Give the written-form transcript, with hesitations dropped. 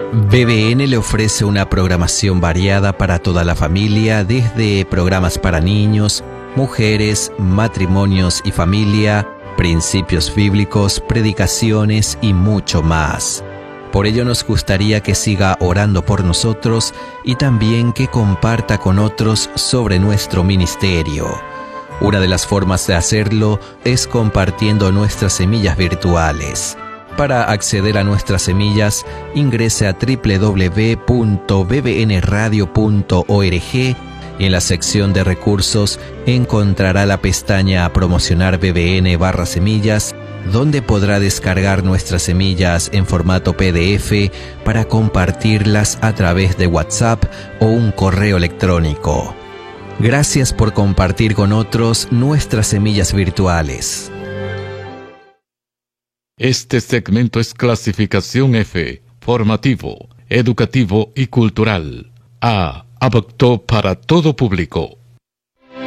BBN le ofrece una programación variada para toda la familia, desde programas para niños, mujeres, matrimonios y familia, principios bíblicos, predicaciones y mucho más. Por ello nos gustaría que siga orando por nosotros y también que comparta con otros sobre nuestro ministerio. Una de las formas de hacerlo es compartiendo nuestras semillas virtuales. Para acceder a nuestras semillas, ingrese a www.bbnradio.org y en la sección de recursos encontrará la pestaña Promocionar BBN/semillas, donde podrá descargar nuestras semillas en formato PDF para compartirlas a través de WhatsApp o un correo electrónico. Gracias por compartir con otros nuestras semillas virtuales. Este segmento es clasificación F, formativo, educativo y cultural. A, apto para todo público.